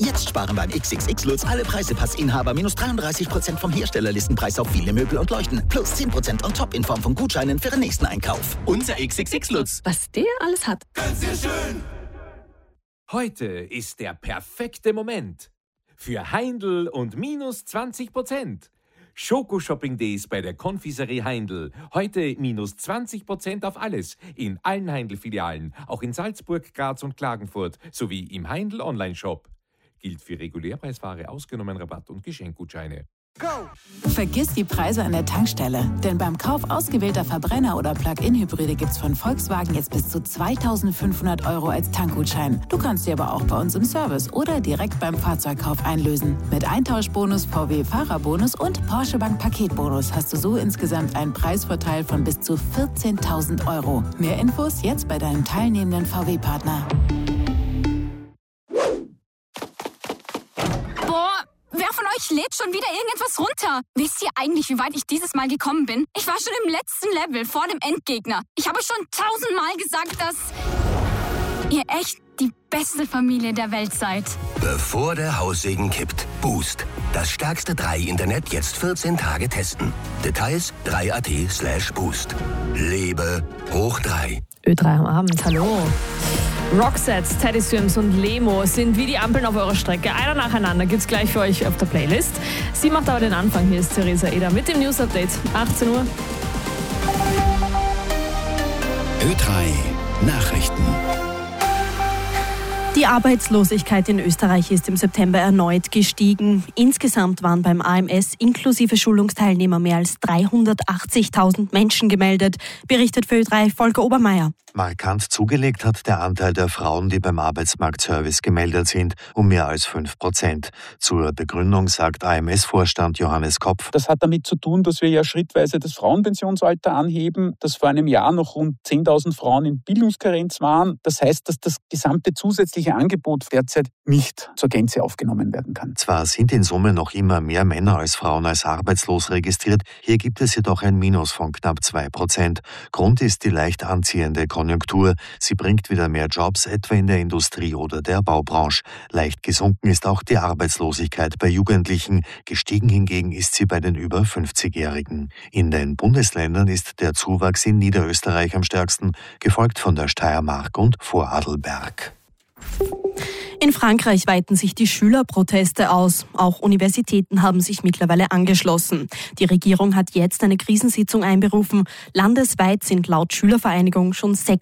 Jetzt sparen beim XXX Lutz alle Preisepassinhaber minus 33% vom Herstellerlistenpreis auf viele Möbel und Leuchten. Plus 10% on top in Form von Gutscheinen für den nächsten Einkauf. Unser XXX Lutz. Was der alles hat. Ganz sehr schön. Heute ist der perfekte Moment für Heindl und minus 20%. Schoko-Shopping Days bei der Konfiserie Heindl. Heute minus 20% auf alles. In allen Heindl-Filialen, auch in Salzburg, Graz und Klagenfurt, sowie im Heindl Online-Shop. Gilt für Regulärpreisware, ausgenommen Rabatt- und Geschenkgutscheine. Go! Vergiss die Preise an der Tankstelle, denn beim Kauf ausgewählter Verbrenner- oder Plug-in-Hybride gibt's von Volkswagen jetzt bis zu 2.500 € als Tankgutschein. Du kannst sie aber auch bei uns im Service oder direkt beim Fahrzeugkauf einlösen. Mit Eintauschbonus, VW-Fahrerbonus und Porsche Bank Paketbonus hast du so insgesamt einen Preisvorteil von bis zu 14.000 €. Mehr Infos jetzt bei deinem teilnehmenden VW-Partner. Wer von euch lädt schon wieder irgendetwas runter? Wisst ihr eigentlich, wie weit ich dieses Mal gekommen bin? Ich war schon im letzten Level, vor dem Endgegner. Ich habe schon 1000-mal gesagt, dass ihr echt die beste Familie der Welt seid. Bevor der Haussegen kippt. Boost. Das stärkste 3-Internet jetzt 14 Tage testen. Details 3.at/boost. Lebe hoch 3. Ö3 am Abend, hallo. Roxette, Teddy Swims und Lemo sind wie die Ampeln auf eurer Strecke. Einer nacheinander gibt's gleich für euch auf der Playlist. Sie macht aber den Anfang. Hier ist Theresa Eder mit dem News Update. 18 Uhr. Ö3 Nachrichten. Die Arbeitslosigkeit in Österreich ist im September erneut gestiegen. Insgesamt waren beim AMS inklusive Schulungsteilnehmer mehr als 380.000 Menschen gemeldet, berichtet für Ö3 Volker Obermeier. Markant zugelegt hat der Anteil der Frauen, die beim Arbeitsmarktservice gemeldet sind, um mehr als 5%. Zur Begründung sagt AMS-Vorstand Johannes Kopf: Das hat damit zu tun, dass wir ja schrittweise das Frauenpensionsalter anheben, dass vor einem Jahr noch rund 10.000 Frauen in Bildungskarenz waren. Das heißt, dass das gesamte zusätzliche Angebot derzeit nicht zur Gänze aufgenommen werden kann. Zwar sind in Summe noch immer mehr Männer als Frauen als arbeitslos registriert, hier gibt es jedoch ein Minus von knapp 2%. Grund ist die leicht anziehende Konjunktur. Sie bringt wieder mehr Jobs, etwa in der Industrie oder der Baubranche. Leicht gesunken ist auch die Arbeitslosigkeit bei Jugendlichen. Gestiegen hingegen ist sie bei den über 50-Jährigen. In den Bundesländern ist der Zuwachs in Niederösterreich am stärksten, gefolgt von der Steiermark und Vorarlberg. In Frankreich weiten sich die Schülerproteste aus. Auch Universitäten haben sich mittlerweile angeschlossen. Die Regierung hat jetzt eine Krisensitzung einberufen. Landesweit sind laut Schülervereinigung schon 6